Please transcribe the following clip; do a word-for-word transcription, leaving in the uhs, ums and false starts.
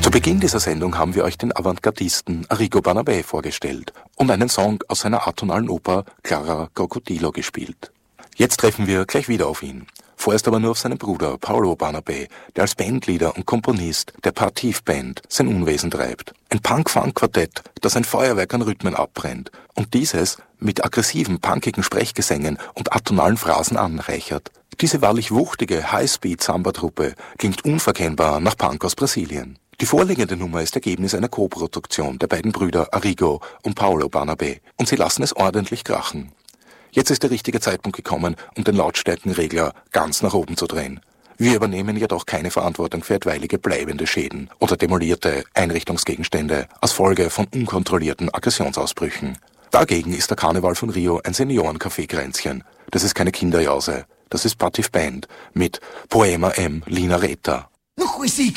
Zu Beginn dieser Sendung haben wir euch den Avantgardisten Arrigo Barnabé vorgestellt und einen Song aus seiner atonalen Oper Clara Crocodilo gespielt. Jetzt treffen wir gleich wieder auf ihn. Vorerst aber nur auf seinen Bruder Paolo Barnabé, der als Bandleader und Komponist der Partiv-Band sein Unwesen treibt. Ein Punk-Funk-Quartett, das ein Feuerwerk an Rhythmen abbrennt und dieses mit aggressiven, punkigen Sprechgesängen und atonalen Phrasen anreichert. Diese wahrlich wuchtige High-Speed-Samba-Truppe klingt unverkennbar nach Punk aus Brasilien. Die vorliegende Nummer ist Ergebnis einer Co-Produktion der beiden Brüder Arrigo und Paolo Barnabé und sie lassen es ordentlich krachen. Jetzt ist der richtige Zeitpunkt gekommen, um den Lautstärkenregler ganz nach oben zu drehen. Wir übernehmen jedoch keine Verantwortung für etwaige bleibende Schäden oder demolierte Einrichtungsgegenstände als Folge von unkontrollierten Aggressionsausbrüchen. Dagegen ist der Karneval von Rio ein Senioren-Café-Kränzchen. Das ist keine Kinderjause. Das ist Partiv Band mit Poema M. Linaretta. No juicic,